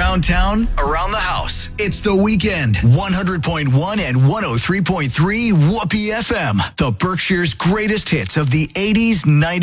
Around town, around the house. It's The Weekend. 100.1 and 103.3 Whoopee FM. The Berkshire's greatest hits of the 80s, 90s,